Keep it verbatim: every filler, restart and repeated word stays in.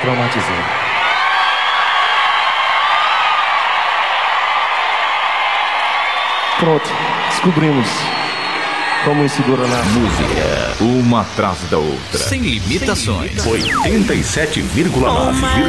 traumatizando. Pronto, descobrimos como ir segura na música, uma atrás da outra. Sem limitações. oitenta e sete vírgula nove